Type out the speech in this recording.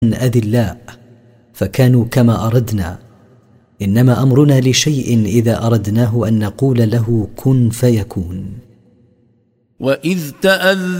أذلاء فكانوا كما أردنا. إنما أمرنا لشيء إذا أردناه أن نقول له كن فيكون. وإذ تأذن